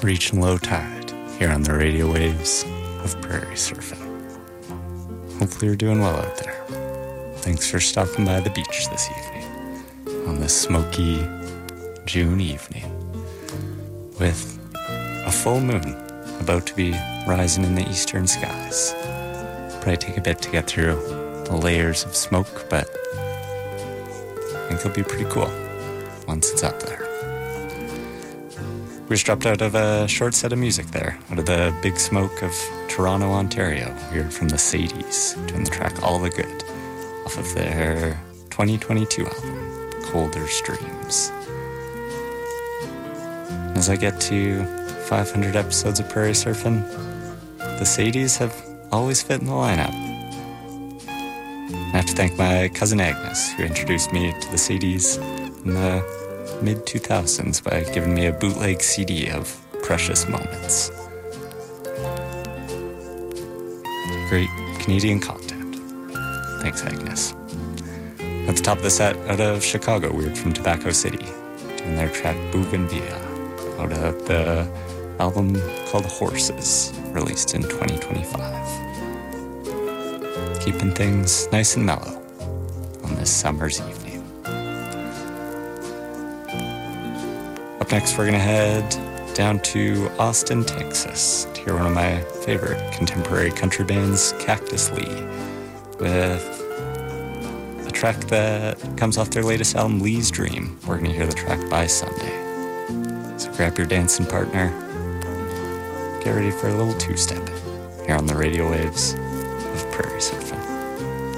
reaching low tide here on the radio waves of prairie surfing. Hopefully you're doing well out there. Thanks for stopping by the beach this evening on this smoky June evening with a full moon about to be rising in the eastern skies. Probably take a bit to get through the layers of smoke, but I think it'll be pretty cool once it's up there. We just dropped out of a short set of music there, out of the Big Smoke of Toronto, Ontario. We heard from the Sadies doing the track All the Good off of their 2022 album, Colder Streams. As I get to 500 episodes of Prairie Surfing, the Sadies have always fit in the lineup. I have to thank my cousin Agnes, who introduced me to the Sadies in the mid-2000s by giving me a bootleg CD of Precious Moments. Great Canadian content. Thanks, Agnes. At the top of the set, out of Chicago, we heard from Tobacco City, doing their track Bougainvillea, out of the album called Horses, released in 2025. Keeping things nice and mellow on this summer's evening. Up next, we're going to head down to Austin, Texas, to hear one of my favorite contemporary country bands, Cactus Lee, with a track that comes off their latest album, Lee's Dream. We're going to hear the track By Sunday. So grab your dancing partner, get ready for a little two-step here on the radio waves